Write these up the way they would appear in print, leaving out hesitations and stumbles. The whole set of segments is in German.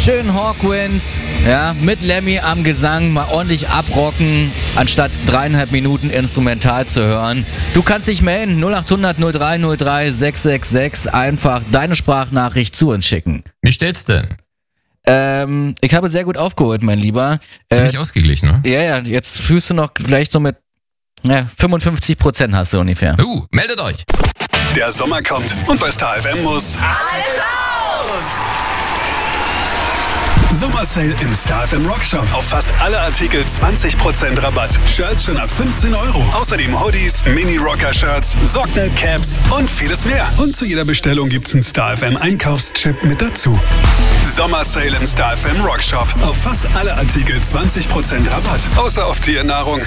schön Hawkwind, ja, mit Lemmy am Gesang mal ordentlich abrocken, anstatt 3,5 Minuten instrumental zu hören. Du kannst dich melden, 0800 0303 666, einfach deine Sprachnachricht zu uns schicken. Wie steht's denn? Ich habe sehr gut aufgeholt, mein Lieber. Ziemlich ausgeglichen, ne? Ja, jetzt fühlst du noch vielleicht so mit 55% hast du ungefähr. Meldet euch! Der Sommer kommt und bei Star FM muss Alles raus! Sommersale im Star FM Rockshop. Auf fast alle Artikel 20% Rabatt. Shirts schon ab 15 Euro. Außerdem Hoodies, Mini-Rocker-Shirts, Socken, Caps und vieles mehr. Und zu jeder Bestellung gibt's einen Star FM Einkaufschip mit dazu. Sommersale im Star FM Rockshop. Auf fast alle Artikel 20% Rabatt. Außer auf Tiernahrung.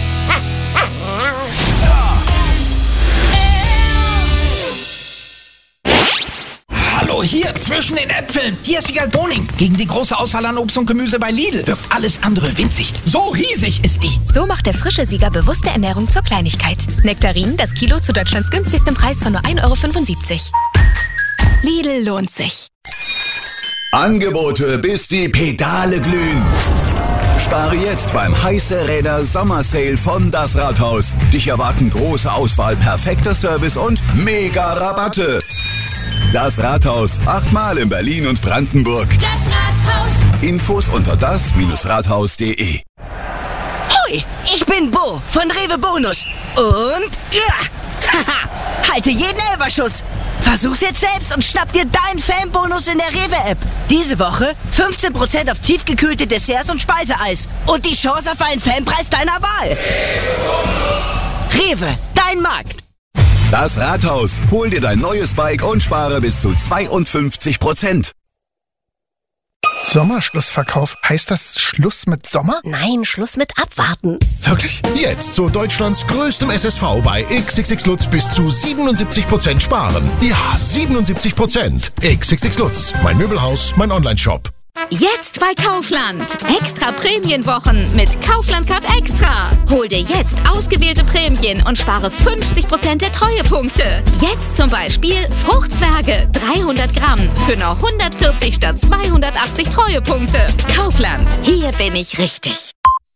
Hallo, hier, zwischen den Äpfeln. Hier ist Wiegald Boning. Gegen die große Auswahl an Obst und Gemüse bei Lidl wirkt alles andere winzig. So riesig ist die. So macht der frische Sieger bewusste Ernährung zur Kleinigkeit. Nektarinen, das Kilo zu Deutschlands günstigstem Preis von nur 1,75 €. Lidl lohnt sich. Angebote, bis die Pedale glühen. Spare jetzt beim Heiße Räder Sommersale von Das Rathaus. Dich erwarten große Auswahl, perfekter Service und mega Rabatte. Das Rathaus, 8-mal in Berlin und Brandenburg. Das Rathaus. Infos unter das-rathaus.de. Hoi, ich bin Bo von Rewe Bonus. Und halte jeden Elferschuss. Versuch's jetzt selbst und schnapp dir deinen Fanbonus in der Rewe-App. Diese Woche 15% auf tiefgekühlte Desserts und Speiseeis. Und die Chance auf einen Fanpreis deiner Wahl. Rewe, dein Markt. Das Rathaus, hol dir dein neues Bike und spare bis zu 52%. Sommerschlussverkauf. Heißt das Schluss mit Sommer? Nein, Schluss mit Abwarten. Wirklich? Jetzt zu Deutschlands größtem SSV bei XXX Lutz bis zu 77% sparen. Ja, 77%. XXX Lutz. Mein Möbelhaus, mein Onlineshop. Jetzt bei Kaufland. Extra Prämienwochen mit Kaufland Card Extra. Hol dir jetzt ausgewählte Prämien und spare 50% der Treuepunkte. Jetzt zum Beispiel Fruchtzwerge 300 Gramm für nur 140 statt 280 Treuepunkte. Kaufland. Hier bin ich richtig.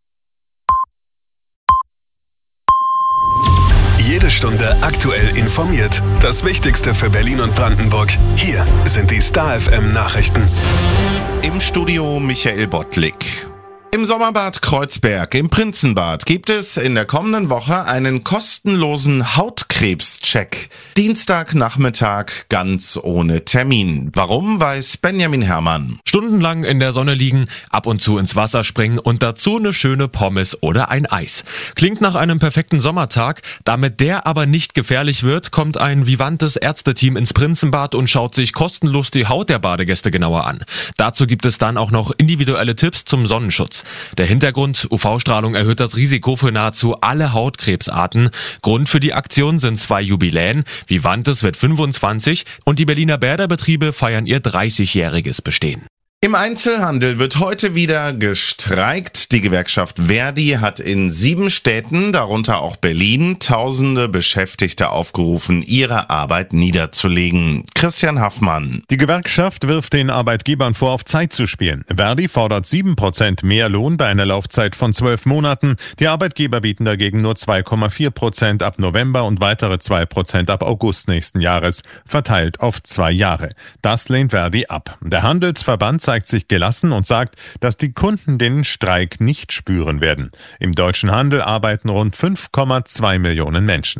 Jede Stunde aktuell informiert. Das Wichtigste für Berlin und Brandenburg. Hier sind die Star FM Nachrichten. Im Studio Michael Bottlik. Im Sommerbad Kreuzberg im Prinzenbad gibt es in der kommenden Woche einen kostenlosen Hautkrebscheck. Dienstagnachmittag ganz ohne Termin. Warum, weiß Benjamin Herrmann. Stundenlang in der Sonne liegen, ab und zu ins Wasser springen und dazu eine schöne Pommes oder ein Eis. Klingt nach einem perfekten Sommertag. Damit der aber nicht gefährlich wird, kommt ein Vivantes Ärzteteam ins Prinzenbad und schaut sich kostenlos die Haut der Badegäste genauer an. Dazu gibt es dann auch noch individuelle Tipps zum Sonnenschutz. Der Hintergrund: UV-Strahlung erhöht das Risiko für nahezu alle Hautkrebsarten. Grund für die Aktion sind 2 Jubiläen. Vivantes wird 25 und die Berliner Bäderbetriebe feiern ihr 30-jähriges Bestehen. Im Einzelhandel wird heute wieder gestreikt. Die Gewerkschaft Verdi hat in 7 Städten, darunter auch Berlin, tausende Beschäftigte aufgerufen, ihre Arbeit niederzulegen. Christian Haffmann. Die Gewerkschaft wirft den Arbeitgebern vor, auf Zeit zu spielen. Verdi fordert 7% mehr Lohn bei einer Laufzeit von 12 Monaten. Die Arbeitgeber bieten dagegen nur 2,4% ab November und weitere 2% ab August nächsten Jahres, verteilt auf 2 Jahre. Das lehnt Verdi ab. Der Handelsverband zeigt sich gelassen und sagt, dass die Kunden den Streik nicht spüren werden. Im deutschen Handel arbeiten rund 5,2 Millionen Menschen.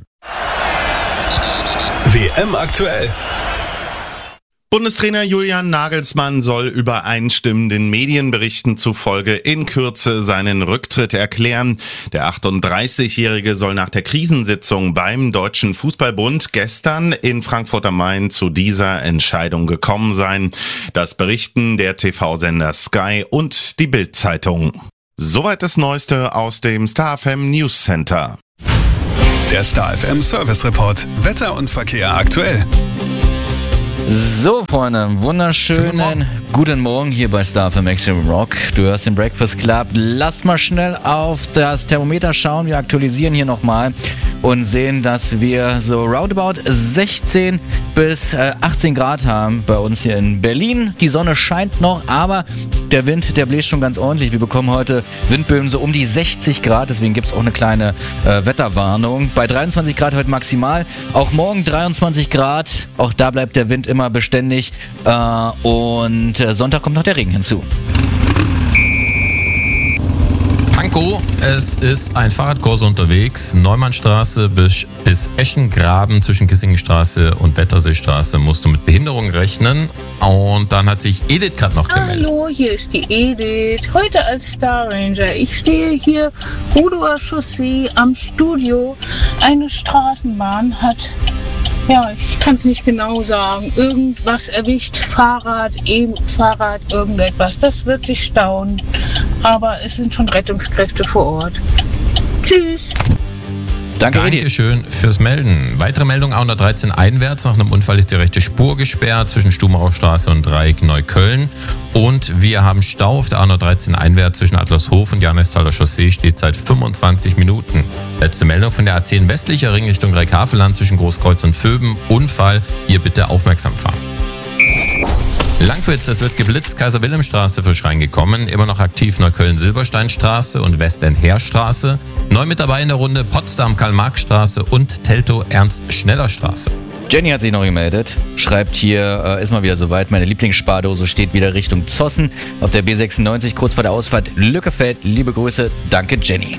WM aktuell. Bundestrainer Julian Nagelsmann soll übereinstimmenden Medienberichten zufolge in Kürze seinen Rücktritt erklären. Der 38-Jährige soll nach der Krisensitzung beim Deutschen Fußballbund gestern in Frankfurt am Main zu dieser Entscheidung gekommen sein. Das berichten der TV-Sender Sky und die Bild-Zeitung. Soweit das Neueste aus dem Star FM News Center. Der Star FM Service Report. Wetter und Verkehr aktuell. So, Freunde, wunderschönen guten Morgen hier bei Star für Maximum Rock. Du hörst den Breakfast Club. Lasst mal schnell auf das Thermometer schauen. Wir aktualisieren hier nochmal und sehen, dass wir so roundabout 16 bis 18 Grad haben bei uns hier in Berlin. Die Sonne scheint noch, aber der Wind, der bläst schon ganz ordentlich. Wir bekommen heute Windböen so um die 60 Grad, deswegen gibt es auch eine kleine Wetterwarnung. Bei 23 Grad heute maximal, auch morgen 23 Grad. Auch da bleibt der Wind immer beständig und Sonntag kommt noch der Regen hinzu. Pankow, es ist ein Fahrradkurs unterwegs. Neumannstraße bis Eschengraben zwischen Kissingenstraße und Wetterseestraße musst du mit Behinderung rechnen. Und dann hat sich Edith gerade noch gemeldet. Hallo, hier ist die Edith. Heute als Star Ranger. Ich stehe hier Rudower Chaussee am Studio. Eine Straßenbahn hat, ja, ich kann es nicht genau sagen, irgendwas erwischt. Fahrrad, E-Fahrrad, irgendetwas. Das wird sich stauen. Aber es sind schon Rettungskräfte vor Ort. Tschüss. Dankeschön fürs Melden. Weitere Meldung A113 einwärts. Nach einem Unfall ist die rechte Spur gesperrt zwischen Stubenaustraße und Dreieck Neukölln. Und wir haben Stau auf der A113 einwärts zwischen Adlershof und Johannistaler Chaussee, steht seit 25 Minuten. Letzte Meldung von der A10 westlicher Ring Richtung Dreieckhavelland zwischen Großkreuz und Vöben. Unfall. Hier bitte aufmerksam fahren. Langwitz, es wird geblitzt, Kaiser-Wilhelm-Straße frisch reingekommen, immer noch aktiv Neukölln-Silbersteinstraße und Westend-Heerstraße. Neu mit dabei in der Runde Potsdam-Karl-Marx-Straße und Teltow-Ernst-Schneller-Straße. Jenny hat sich noch gemeldet, schreibt hier, ist mal wieder soweit, meine Lieblingsspardose steht wieder Richtung Zossen auf der B96, kurz vor der Ausfahrt Lückefeld. Liebe Grüße, danke Jenny.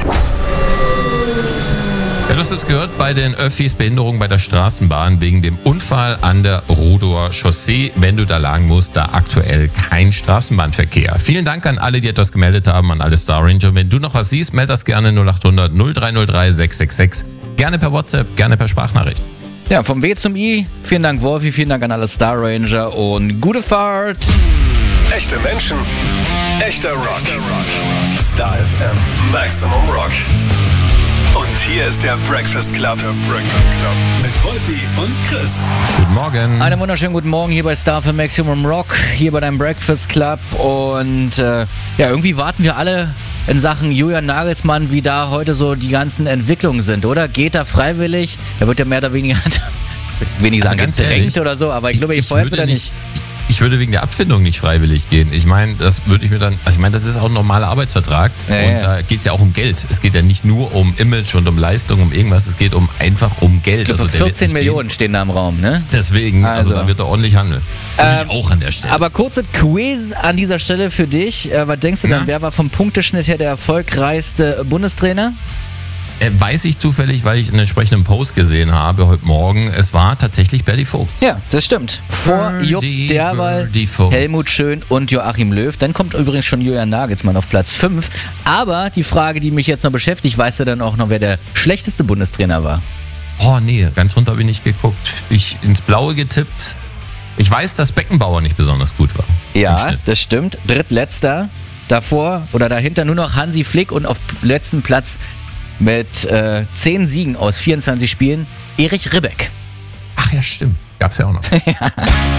Ja, du hast jetzt gehört, bei den Öffis Behinderung bei der Straßenbahn wegen dem Unfall an der Rudower Chaussee. Wenn du da lang musst, da aktuell kein Straßenbahnverkehr. Vielen Dank an alle, die etwas gemeldet haben, an alle Star Ranger. Wenn du noch was siehst, meld das gerne 0800 0303 666. Gerne per WhatsApp, gerne per Sprachnachricht. Ja, vom W zum I. Vielen Dank, Wolfi. Vielen Dank an alle Star Ranger und gute Fahrt. Echte Menschen, echter Rock. Star FM, Maximum Rock. Und hier ist der Breakfast Club. Mit Wolfi und Chris. Guten Morgen. Einen wunderschönen guten Morgen hier bei Star für Maximum Rock, hier bei deinem Breakfast Club. Und ja, irgendwie warten wir alle in Sachen Julian Nagelsmann, wie da heute so die ganzen Entwicklungen sind, oder? Geht er freiwillig? Er wird ja mehr oder weniger, wenig sagen, gedrängt oder so, aber ich glaube, ich vorher wird er nicht. Ich würde wegen der Abfindung nicht freiwillig gehen. Ich meine, das würde ich mir dann, also ich meine, das ist auch ein normaler Arbeitsvertrag und da geht es ja auch um Geld. Es geht ja nicht nur um Image und um Leistung, um irgendwas, es geht einfach um Geld. Also 14 Millionen stehen da im Raum, ne? Deswegen, also da wird er ordentlich handeln. Und ich auch an der Stelle. Aber kurze Quiz an dieser Stelle für dich. Was denkst du denn, wer war vom Punkteschnitt her der erfolgreichste Bundestrainer? Weiß ich zufällig, weil ich einen entsprechenden Post gesehen habe heute Morgen. Es war tatsächlich Berdi Vogt. Ja, das stimmt. Vor Jupp Derwal, Helmut Schön und Joachim Löw. Dann kommt übrigens schon Julian Nagelsmann auf Platz 5. Aber die Frage, die mich jetzt noch beschäftigt, weißt du dann auch noch, wer der schlechteste Bundestrainer war? Oh nee, ganz runter habe ich nicht geguckt. Ich ins Blaue getippt. Ich weiß, dass Beckenbauer nicht besonders gut war. Ja, das stimmt. Drittletzter. Davor oder dahinter nur noch Hansi Flick und auf letzten Platz mit 10 Siegen aus 24 Spielen, Erich Ribbeck. Ach ja, stimmt. Gab's ja auch noch.